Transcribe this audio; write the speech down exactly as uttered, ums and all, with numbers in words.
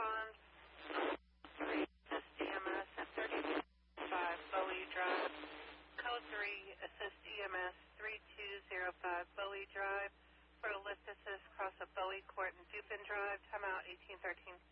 respond. three, assist E M S at thirty-five Bowie Drive. Code three, assist E M S three two zero five Bowie Drive for a lift assist across a Bowie Court and Dupin Drive. Timeout eighteen thirteen.